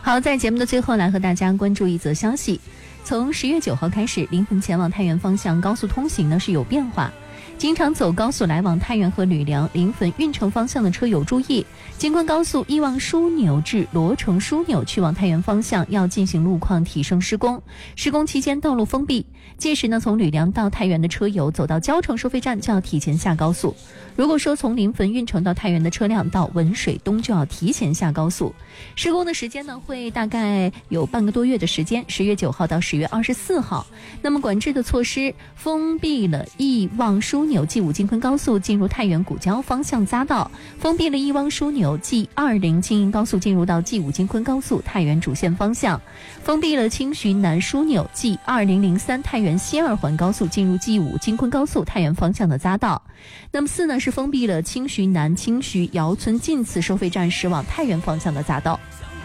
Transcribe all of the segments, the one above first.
好，在节目的最后来和大家关注一则消息，从10月9号开始，临汾前往太原方向高速通行呢是有变化。经常走高速来往太原和吕梁、临汾、运城方向的车友注意，京昆高速义望枢纽至罗城枢纽去往太原方向要进行路况提升施工，施工期间道路封闭，届时呢从吕梁到太原的车友走到交城收费站就要提前下高速。如果说从临汾运城到太原的车辆到文水东就要提前下高速。施工的时间呢会大概有半个多月的时间，10月9号到10月24号。那么管制的措施，封闭了义望枢纽 G5 京昆高速进入太原古交方向匝道，封闭了义望枢纽 G20 青银高速进入到 G5 京昆高速太原主线方向，封闭了清徐南枢纽 G2003 太原西二环高速进入 G5 京昆高速太原方向的匝道。那么4呢是封闭了清徐南清徐窑村晋祠收费站驶往太原方向的匝道。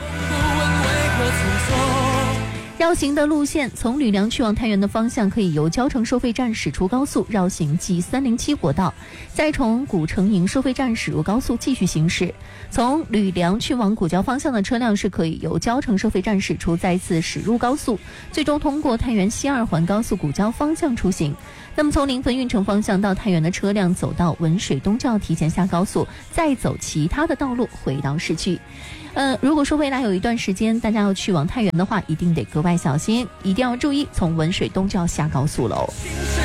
绕行的路线，从吕梁去往太原的方向可以由交城收费站驶出高速绕行 G307 国道，再从古城营收费站驶入高速继续行驶。从吕梁去往古交方向的车辆是可以由交城收费站驶出，再次驶入高速，最终通过太原西二环高速古交方向出行。那么从临汾运城方向到太原的车辆走到文水东就要提前下高速，再走其他的道路回到市区。如果说未来有一段时间大家要去往太原的话，一定得格外小心，一定要注意，从文水东就要下高速喽。